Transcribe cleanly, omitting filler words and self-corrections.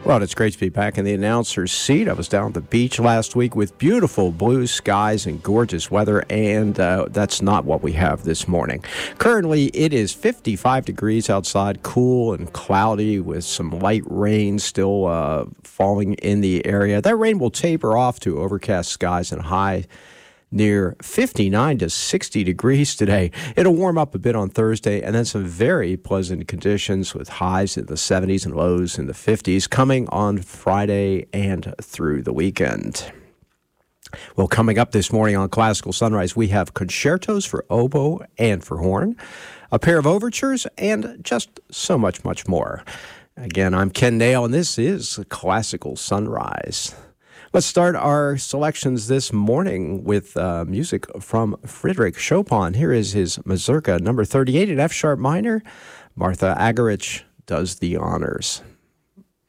Well, it's great to be back in the announcer's seat. I was down at the beach last week with beautiful blue skies and gorgeous weather, and that's not what we have this morning. Currently, it is 55 degrees outside, cool and cloudy with some light rain still falling in the area. That rain will taper off to overcast skies and high near 59 to 60 degrees today. It'll warm up a bit on Thursday, and then some very pleasant conditions with highs in the 70s and lows in the 50s coming on Friday and through the weekend. Well, coming up this morning on Classical Sunrise, we have concertos for oboe and for horn, a pair of overtures, and just so much more. Again, I'm Ken Nail, and this is Classical Sunrise. Let's start our selections this morning with music from Frédéric Chopin. Here is his Mazurka number 38 in F-sharp minor. Martha Argerich does the honors.